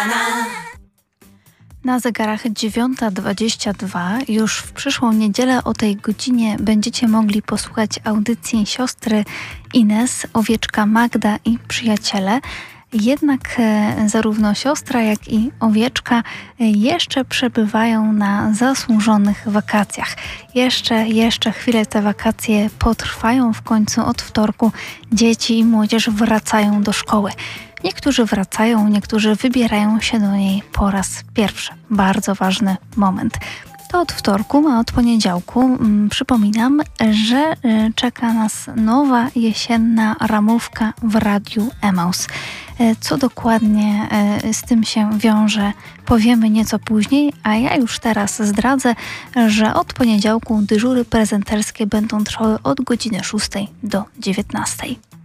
Na zegarach 9:22 już w przyszłą niedzielę o tej godzinie będziecie mogli posłuchać audycji siostry Ines, owieczka Magda i przyjaciele. Jednak zarówno siostra, jak i owieczka jeszcze przebywają na zasłużonych wakacjach. Jeszcze chwilę te wakacje potrwają. W końcu od wtorku dzieci i młodzież wracają do szkoły. Niektórzy wracają, niektórzy wybierają się do niej po raz pierwszy. Bardzo ważny moment. To od wtorku, a od poniedziałku przypominam, że czeka nas nowa jesienna ramówka w Radiu Emaus. Co dokładnie z tym się wiąże, powiemy nieco później, a ja już teraz zdradzę, że od poniedziałku dyżury prezenterskie będą trwały od godziny 6 do 19.